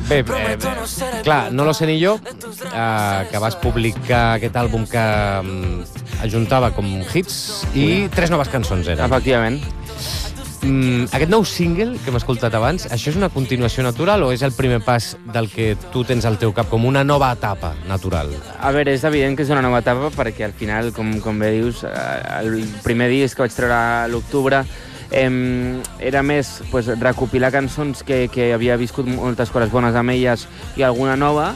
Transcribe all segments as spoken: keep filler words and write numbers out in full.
Bé, eh, eh, clar, No lo sé ni yo, eh, que vas publicar aquest àlbum que mm, ajuntava com hits i tres noves cançons eren. Efectivament. Mm, aquest nou single que hem escoltat abans, això és una continuació natural o és el primer pas del que tu tens al teu cap com una nova etapa natural? A veure, és evident que és una nova etapa perquè al final, com, com bé dius, el primer disc que vaig treure a l'octubre eh, era més pues, recopilar cançons que, que havia viscut moltes coses bones amb elles i alguna nova,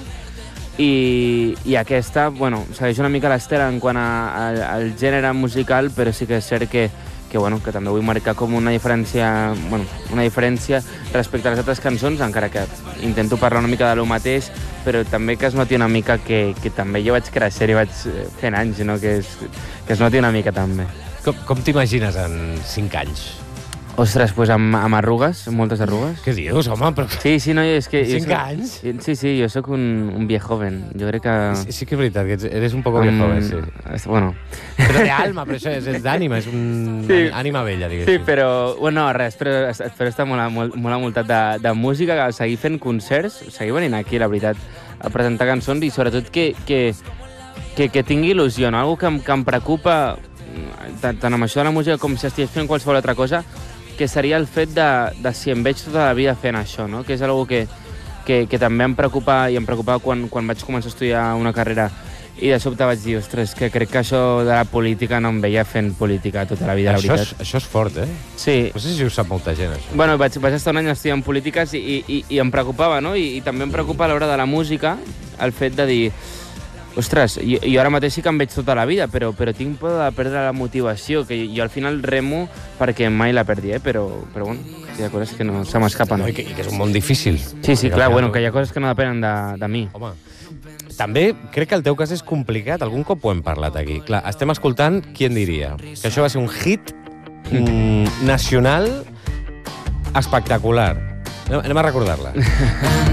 i, i aquesta, bueno, segueix una mica l'estela en quant a, a, al gènere musical, però sí que és cert que que, bueno, que també vull marcar com una diferència, bueno, una diferència respecte a les altres cançons, encara que intento parlar una mica de lo mateix, però també que es noti una mica que, que també jo vaig créixer i vaig fent anys, no? que, es, que es noti una mica també. Com, com t'imagines en cinc anys? Ostres, doncs amb, amb arrugues, moltes arrugues. Què dius, home? Però... Sí, sí, no, és que... Cinc jo, anys? Sí, sí, jo sóc un, un viejoven. Jo crec que... Sí, sí que és veritat, que eres un poco viejoven, sí. Bueno. Però de alma, però això és, és d'ànima, és un sí. ànima vella, diguéssim. Sí, però... Bueno, res, però, però està molt, molt, molt envoltat de, de música, que seguir fent concerts, seguir venint aquí, la veritat, a presentar cançons i sobretot que, que, que, que tingui il·lusió, no? Algo que, que em preocupa, tant, tant amb això de la música com si estigués fent qualsevol altra cosa, que seria el fet de, de si em veig tota la vida fent això, no? Que és una que, que, que també em preocupa i em preocupava quan, quan vaig començar a estudiar una carrera i de sobte vaig dir, ostres, que crec que això de la política no em veia fent política tota la vida, això la veritat. És, això és fort, eh? Sí. No sé si ho sap molta gent, això. Bueno, vaig, vaig estar un any estudiant polítiques i, i, i em preocupava, no? I, i també em preocupa a l'hora de la música el fet de dir, ostres, jo, jo ara mateix sí que em veig tota la vida, però, però tinc por de perdre la motivació, que jo al final remo perquè mai la perdi, eh? però, però bueno, hi ha coses que no se m'escapen. No, i, que, I que és un món difícil. Sí, sí, clar, bueno, que hi ha coses que no depenen de, de mi. Home, també crec que el teu cas és complicat, algun cop ho hem parlat aquí. Clar, estem escoltant Qui en diria, que això va ser un hit mm, nacional espectacular. Anem a recordar-la.